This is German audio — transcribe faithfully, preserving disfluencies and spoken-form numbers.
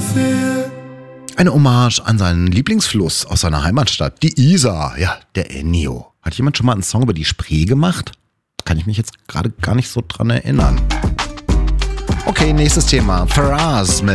Eine Hommage an seinen Lieblingsfluss aus seiner Heimatstadt, die Isar. Ja, der Ennio. Hat jemand schon mal einen Song über die Spree gemacht? Kann ich mich jetzt gerade gar nicht so dran erinnern. Okay, nächstes Thema. Faraz mit